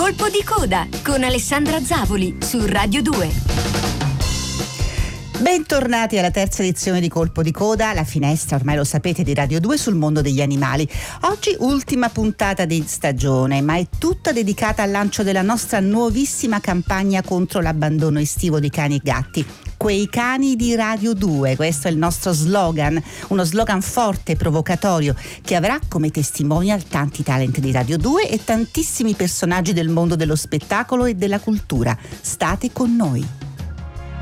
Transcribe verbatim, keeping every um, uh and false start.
Colpo di coda con Alessandra Zavoli su Radio due. Bentornati alla terza edizione di Colpo di Coda, la finestra, ormai lo sapete, di Radio due sul mondo degli animali. Oggi ultima puntata di stagione, ma è tutta dedicata al lancio della nostra nuovissima campagna contro l'abbandono estivo di cani e gatti. Quei cani di Radio due, questo è il nostro slogan, uno slogan forte, provocatorio, che avrà come testimonial tanti talent di Radio due e tantissimi personaggi del mondo dello spettacolo e della cultura. State con noi.